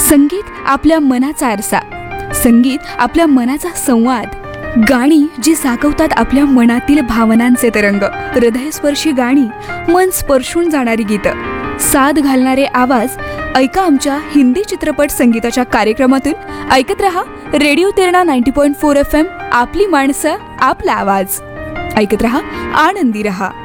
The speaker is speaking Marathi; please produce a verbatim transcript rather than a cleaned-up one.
संगीत आपल्या मनाचा आरसा, संगीत आपल्या मनाचा संवाद, गाणी जी जागवतात आपल्या मनातील भावनांचे तरंग, हृदयस्पर्शी गाणी, मन स्पर्शून जाणारी गीतं, साथ घालणारे आवाज. ऐका आमच्या हिंदी चित्रपट संगीताच्या कार्यक्रमातून. ऐकत रहा radio Terna ninety point four F M. आपली माणसं, आपला आवाज. ऐकत रहा, आनंदी रहा.